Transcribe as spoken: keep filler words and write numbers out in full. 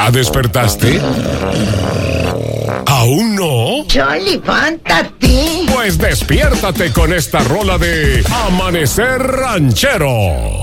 ¿Ya despertaste? ¿Aún no? Cholo, levántate. Pues despiértate con esta rola de Amanecer Ranchero.